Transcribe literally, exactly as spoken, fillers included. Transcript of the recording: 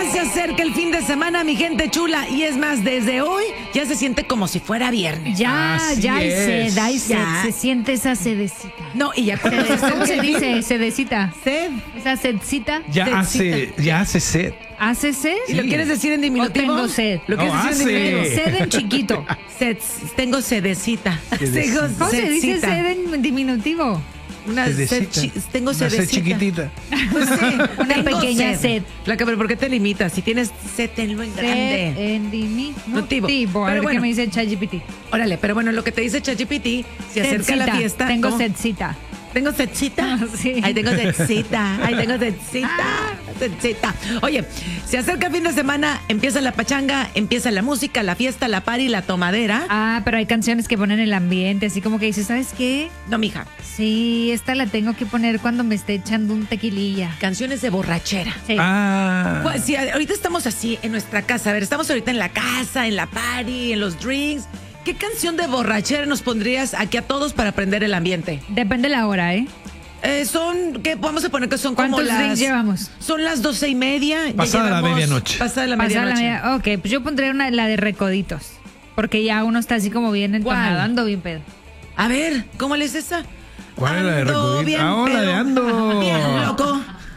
se acerca el fin de semana, mi gente chula. Y es más, desde hoy ya se siente como si fuera viernes. Ya, Así ya hay es. sed, hay sed. Ya. Se siente esa sedecita. No, y ya cuando se ¿Cómo acerca se el fin- dice? Sedecita. Sed. Esa sedcita. Ya Sedcita. hace, ya hace sed. ¿Hace sed? ¿Y lo quieres decir en diminutivo? O tengo sed. ¿Lo quieres No, decir en hace. diminutivo? Sed en chiquito. Sed, tengo sedecita. Sedecita. Tengo ¿Cómo se dice sedcita. sed en diminutivo? Una sed Sedecita. chi- tengo Una sed sedecita. chiquitita. Pues sí, Una tengo pequeña sed. Flaca, pero ¿por qué te limitas? Si tienes sed, tenlo en grande. Sed en diminutivo. Motivo. A Pero ver bueno. qué me dice ChatGPT. Órale, pero bueno, lo que te dice ChatGPT, se acerca la Sedcita. fiesta. Tengo ¿cómo? sedcita. ¿Tengo sedcita? Sí. Ay, tengo sedcita. Ay, tengo sedcita. Sedcita. Oye, se acerca el fin de semana, empieza la pachanga, empieza la música, la fiesta, la party, la tomadera. Ah, pero hay canciones que ponen el ambiente, así como que dices, ¿sabes qué? No, mija. Sí, esta la tengo que poner cuando me esté echando un tequililla. Canciones de borrachera. Sí. Ah. Pues, sí, ahorita estamos así en nuestra casa. A ver, estamos ahorita en la casa, en la party, en los drinks. ¿Qué canción de borrachera nos pondrías aquí a todos para prender el ambiente? Depende la hora, ¿eh? Eh, son, ¿qué? Vamos a poner que son como ¿Cuántos las... drinks llevamos? Son las doce y media. Ya Pasada la llevamos- medianoche. Pasada la Pasada la medianoche. media. Ok, pues yo pondría una, la de recoditos. Porque ya uno está así como bien entonado, ¿Cuál? ando bien pedo. A ver, ¿cómo le es esa? ¿Cuál es la de Ando recodito? bien Ah, la de pedo. ando. Bien loco.